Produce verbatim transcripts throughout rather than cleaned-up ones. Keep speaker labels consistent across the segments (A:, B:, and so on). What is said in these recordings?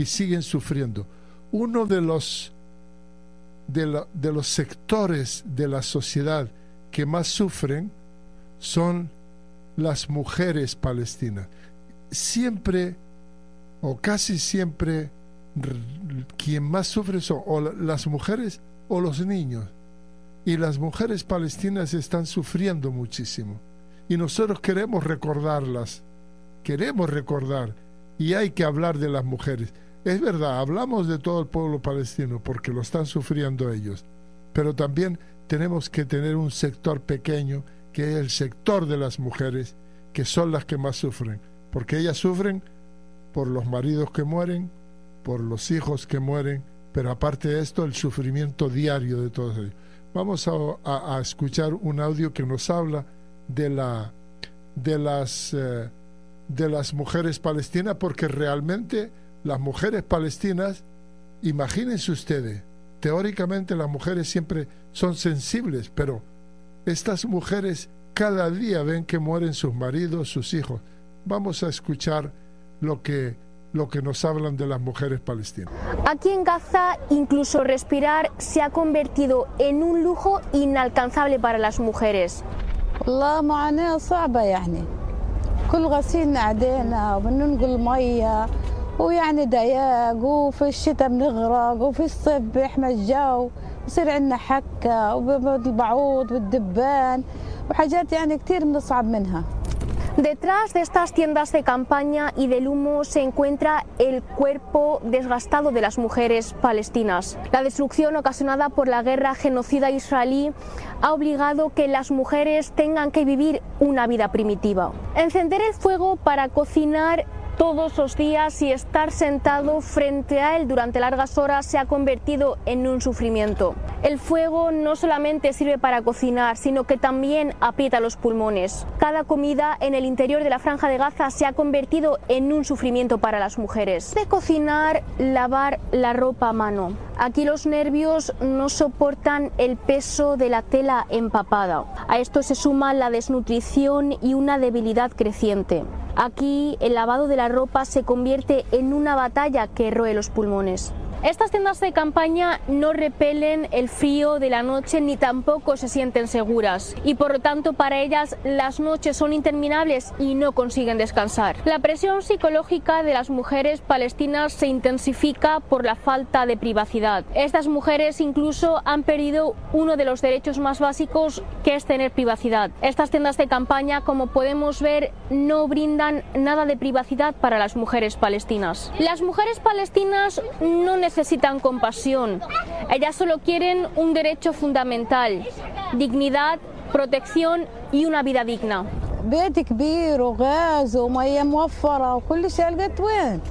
A: y siguen sufriendo. Uno de los, de, la, de los sectores de la sociedad que más sufren son las mujeres palestinas. Siempre, o casi siempre, quien más sufre son o las mujeres o los niños. Y las mujeres palestinas están sufriendo muchísimo. Y nosotros queremos recordarlas, queremos recordar, y hay que hablar de las mujeres. Es verdad, hablamos de todo el pueblo palestino porque lo están sufriendo ellos, pero también tenemos que tener un sector pequeño, que es el sector de las mujeres, que son las que más sufren, porque ellas sufren por los maridos que mueren, por los hijos que mueren, pero aparte de esto, el sufrimiento diario de todos ellos. Vamos a, a, a escuchar un audio que nos habla de la de las eh, de las mujeres palestinas, porque realmente las mujeres palestinas, imagínense ustedes, teóricamente las mujeres siempre son sensibles, pero estas mujeres cada día ven que mueren sus maridos, sus hijos. Vamos a escuchar lo que lo que nos hablan de las mujeres palestinas.
B: Aquí en Gaza, incluso respirar se ha convertido en un lujo inalcanzable para las mujeres.
C: والله معاناة صعبة يعني كل غسيل عدينا وبننقل المية ويعني ضياق وفي الشتاء بنغرق وفي الصيف بيحمى الجو يصير عندنا حكة وبالبعوض والدبان وحاجات يعني كتير بنصعب منها.
B: Detrás de estas tiendas de campaña y del humo se encuentra el cuerpo desgastado de las mujeres palestinas. La destrucción ocasionada por la guerra genocida israelí ha obligado que las mujeres tengan que vivir una vida primitiva. Encender el fuego para cocinar todos los días y estar sentado frente a él durante largas horas se ha convertido en un sufrimiento. El fuego no solamente sirve para cocinar, sino que también aprieta los pulmones. Cada comida en el interior de la Franja de Gaza se ha convertido en un sufrimiento para las mujeres. De cocinar, lavar la ropa a mano. Aquí los nervios no soportan el peso de la tela empapada. A esto se suma la desnutrición y una debilidad creciente. Aquí el lavado de la ropa se convierte en una batalla que roe los pulmones. Estas tiendas de campaña no repelen el frío de la noche ni tampoco se sienten seguras y por lo tanto para ellas las noches son interminables y no consiguen descansar. La presión psicológica de las mujeres palestinas se intensifica por la falta de privacidad. Estas mujeres incluso han perdido uno de los derechos más básicos, que es tener privacidad. Estas tiendas de campaña, como podemos ver, no brindan nada de privacidad para las mujeres palestinas. Las mujeres palestinas no necesitan necesitan compasión. Ellas solo quieren un derecho fundamental: dignidad, protección y una vida digna.
C: بيت كبير وغاز ومية موفرة وكل شيء لقيت وين؟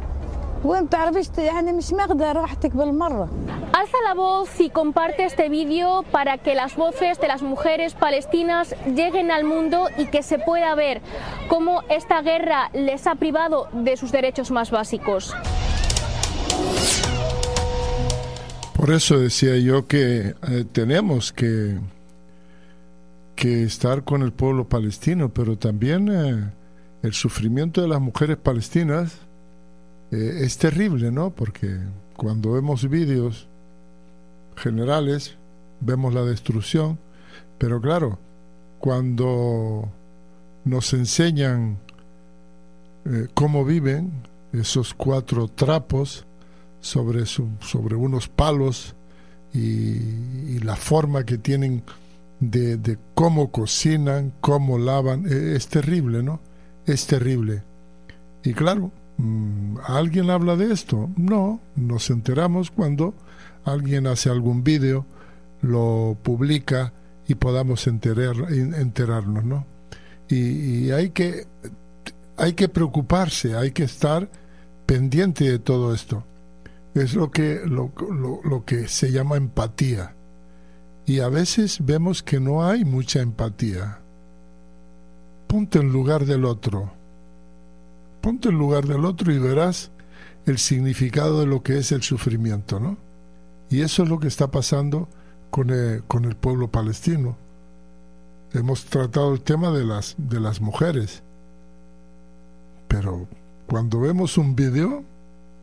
C: وين بتعرفيش يعني مش ماخدة راحتك بالمرة.
B: Alza la voz y comparte este vídeo para que las voces de las mujeres palestinas lleguen al mundo y que se pueda ver cómo esta guerra les ha privado de sus derechos más básicos.
A: Por eso decía yo que eh, tenemos que, que estar con el pueblo palestino, pero también eh, el sufrimiento de las mujeres palestinas eh, es terrible, ¿no? Porque cuando vemos vídeos generales, vemos la destrucción, pero claro, cuando nos enseñan eh, cómo viven esos cuatro trapos sobre su, sobre unos palos y, y la forma que tienen de, de cómo cocinan, cómo lavan, es, es terrible, ¿no? Es terrible. Y claro, ¿alguien habla de esto? No, nos enteramos cuando alguien hace algún vídeo, lo publica y podamos enterar, enterarnos, ¿no? Y, y hay que hay que preocuparse, hay que estar pendiente de todo esto. Es lo que, lo, lo, lo que se llama empatía. Y a veces vemos que no hay mucha empatía. Ponte en lugar del otro. Ponte en lugar del otro y verás el significado de lo que es el sufrimiento, ¿no? Y eso es lo que está pasando con el, con el pueblo palestino. Hemos tratado el tema de las, de las mujeres. Pero cuando vemos un video...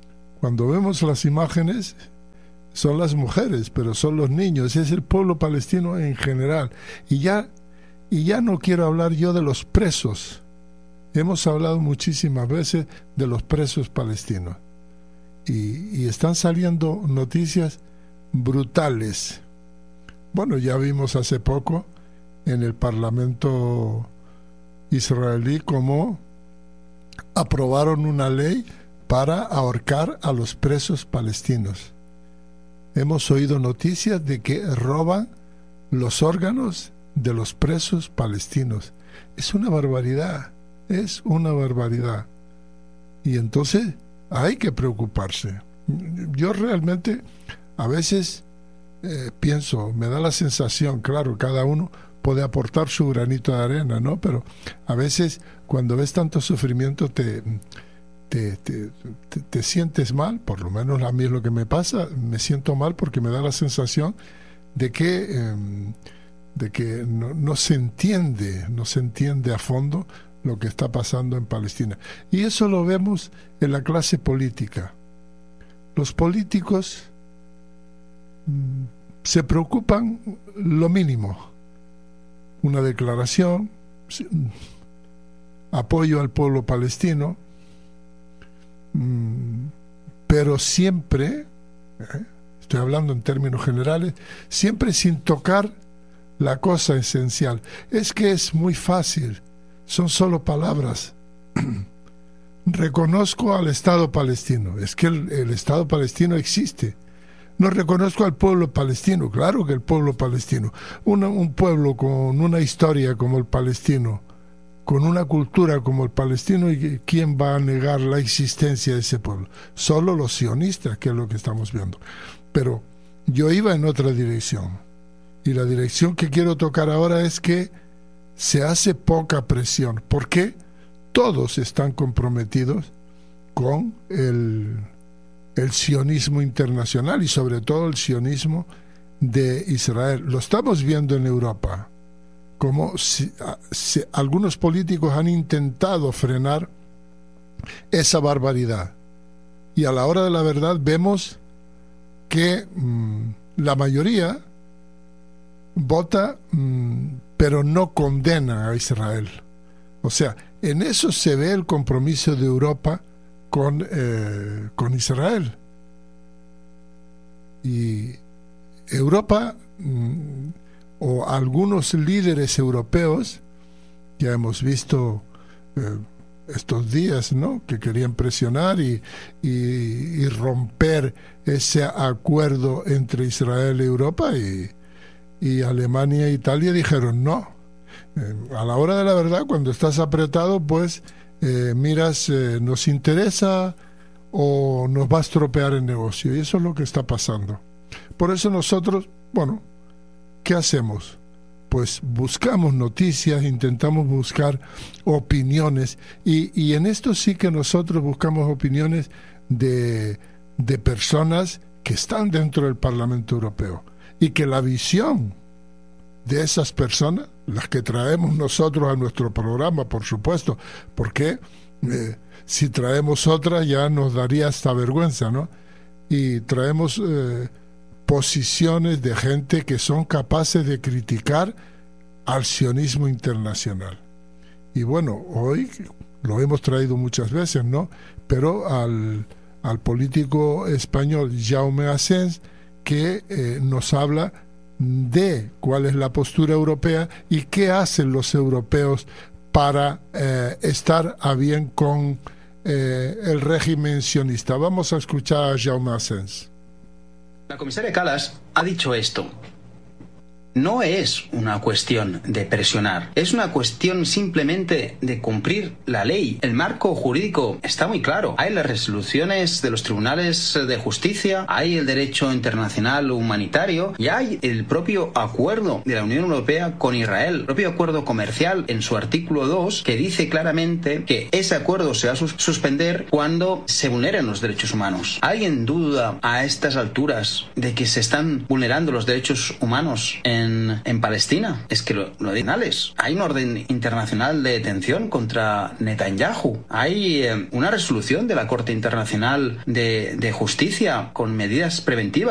A: cuando vemos las imágenes, son las mujeres, pero son los niños, es el pueblo palestino en general. Y ya, y ya no quiero hablar yo de los presos. Hemos hablado muchísimas veces de los presos palestinos. Y, y están saliendo noticias brutales. Bueno, ya vimos hace poco en el Parlamento israelí cómo aprobaron una ley para ahorcar a los presos palestinos. Hemos oído noticias de que roban los órganos de los presos palestinos. Es una barbaridad, es una barbaridad. Y entonces hay que preocuparse. Yo realmente a veces eh, pienso, me da la sensación, claro, cada uno puede aportar su granito de arena, ¿no? Pero a veces cuando ves tanto sufrimiento te, te, te, te, te sientes mal, por lo menos a mí es lo que me pasa, me siento mal porque me da la sensación de que, eh, de que no, no se entiende, no se entiende a fondo lo que está pasando en Palestina. Y eso lo vemos en la clase política. Los políticos mmm, se preocupan lo mínimo. Una declaración, apoyo al pueblo palestino, mmm, pero siempre, eh, estoy hablando en términos generales, siempre sin tocar la cosa esencial. Es que es muy fácil, son solo palabras. Reconozco al Estado palestino. Es que el, el Estado palestino existe. No reconozco al pueblo palestino. Claro que el pueblo palestino, una, un pueblo con una historia como el palestino, con una cultura como el palestino, ¿y quién va a negar la existencia de ese pueblo? Solo los sionistas, que es lo que estamos viendo. Pero yo iba en otra dirección, y la dirección que quiero tocar ahora es que se hace poca presión. ¿Por qué? Todos están comprometidos con el, el sionismo internacional y sobre todo el sionismo de Israel. Lo estamos viendo en Europa, como si, si algunos políticos han intentado frenar esa barbaridad. Y a la hora de la verdad vemos que mmm, la mayoría vota, mmm, pero no condena a Israel. O sea, en eso se ve el compromiso de Europa con, eh, con Israel. Y Europa, mmm, o algunos líderes europeos, ya hemos visto eh, estos días, ¿no?, que querían presionar y, y, y romper ese acuerdo entre Israel y Europa, y, y Alemania e Italia dijeron no. Eh, a la hora de la verdad, cuando estás apretado, pues eh, miras, eh, nos interesa o nos va a estropear el negocio, y eso es lo que está pasando. Por eso nosotros, bueno, ¿qué hacemos? Pues buscamos noticias, intentamos buscar opiniones, y, y en esto sí que nosotros buscamos opiniones de, de personas que están dentro del Parlamento Europeo, y que la visión de esas personas, las que traemos nosotros a nuestro programa, por supuesto, porque eh, si traemos otras ya nos daría hasta vergüenza, ¿no? Y traemos eh, posiciones de gente que son capaces de criticar al sionismo internacional. Y bueno, hoy lo hemos traído muchas veces, ¿no? Pero al, al político español Jaume Asens, que eh, nos habla de cuál es la postura europea y qué hacen los europeos para eh, estar a bien con eh, el régimen sionista. Vamos a escuchar a Jaume Asens.
D: La comisaria Kallas ha dicho esto. No es una cuestión de presionar, es una cuestión simplemente de cumplir la ley. El marco jurídico está muy claro. Hay las resoluciones de los tribunales de justicia, hay el derecho internacional humanitario y hay el propio acuerdo de la Unión Europea con Israel, el propio acuerdo comercial en su artículo dos, que dice claramente que ese acuerdo se va a sus- suspender cuando se vulneren los derechos humanos. ¿Alguien duda a estas alturas de que se están vulnerando los derechos humanos en en, en Palestina. Es que lo, lo adicionales. Hay un orden internacional de detención contra Netanyahu. Hay eh, una resolución de la Corte Internacional de, de Justicia con medidas preventivas.